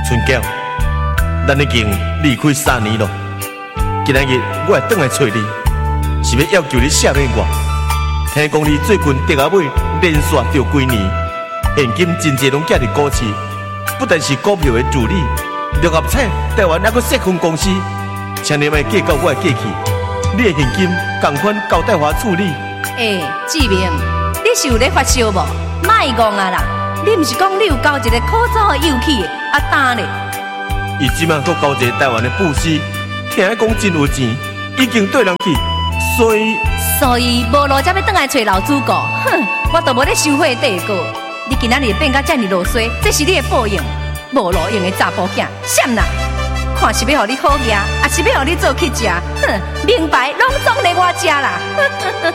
春娇，咱已经离开3年了。今仔日我会转来找你，是要求你赦免我。听讲你最近跌下尾连续掉几年，现金真侪拢寄伫股市，不但是股票的助理，六合彩、台湾还佫设分公司，请你莫寄到我的过去，你的现金同款交代我处理。 志明，你是有咧发烧无？莫戆啊啦！你毋是讲你有交一个可造的友企啊单咧？ 伊即摆佫交一个台湾的布施，听讲真有钱，已经对人去，所以无路才要转来找老主顾。哼，我都无咧收回地过。你今仔日变甲遮尔落水，这是你的报应。无路用的查甫囝，闪啦！看是要互你好业，还是要互你做去食？哼，明白拢总咧我遮啦！